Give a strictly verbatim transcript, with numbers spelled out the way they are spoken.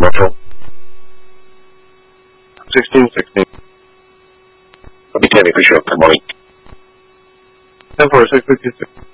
commercial. sixteen sixteen. Copy ten, appreciate. Good morning. ten four six fifty-six.